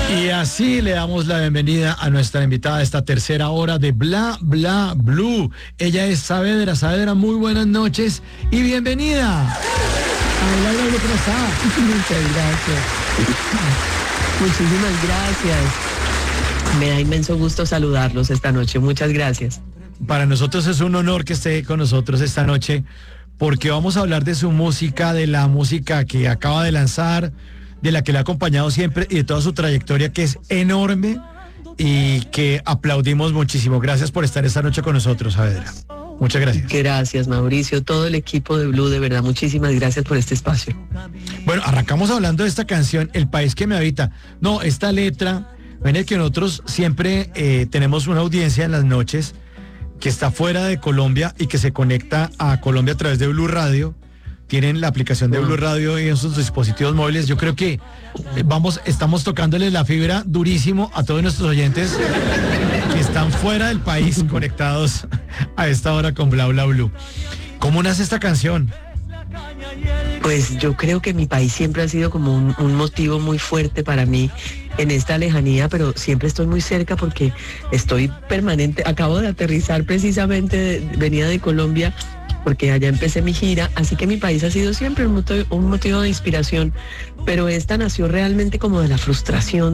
Y así le damos la bienvenida a nuestra invitada a esta tercera hora de Bla Bla Blue. Ella es Saavedra. Saavedra, muy buenas noches y bienvenida. Hola, ¿cómo está? Muchas gracias. Muchísimas gracias. Me da inmenso gusto saludarlos esta noche. Muchas gracias. Para nosotros es un honor que esté con nosotros esta noche, porque vamos a hablar de su música, de la música que acaba de lanzar, de la que le ha acompañado siempre y de toda su trayectoria, que es enorme y que aplaudimos muchísimo. Gracias por estar esta noche con nosotros, Saavedra. Muchas gracias. Gracias, Mauricio, todo el equipo de Blue, de verdad, muchísimas gracias por este espacio. Bueno, arrancamos hablando de esta canción, El País que me habita. No, esta letra, ven que nosotros siempre tenemos una audiencia en las noches que está fuera de Colombia y que se conecta a Colombia a través de Blue Radio. Tienen la aplicación de Blue Radio y en sus dispositivos móviles. Yo creo que estamos tocándole la fibra durísimo a todos nuestros oyentes que están fuera del país conectados a esta hora con Bla Bla Blue. ¿Cómo nace esta canción? Pues yo creo que mi país siempre ha sido como un motivo muy fuerte para mí en esta lejanía, pero siempre estoy muy cerca porque estoy permanente. Acabo de aterrizar precisamente, venía de Colombia porque allá empecé mi gira, así que mi país ha sido siempre un motivo de inspiración, pero esta nació realmente como de la frustración